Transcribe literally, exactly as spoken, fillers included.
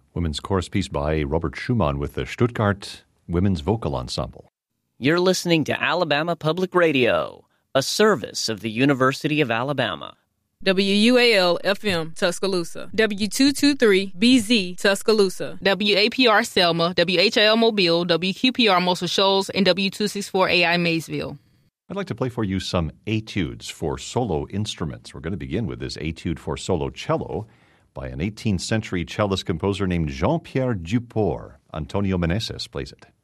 Women's chorus piece by Robert Schumann with the Stuttgart Women's Vocal Ensemble. You're listening to Alabama Public Radio, a service of the University of Alabama. W U A L F M Tuscaloosa, W two twenty-three B Z Tuscaloosa, W A P R Selma, W H I L Mobile, W Q P R Muscle Shoals, and W two sixty-four A I Maysville. I'd like to play for you some etudes for solo instruments. We're going to begin with this etude for solo cello by an eighteenth century cellist composer named Jean-Pierre Duport. Antonio Meneses plays it.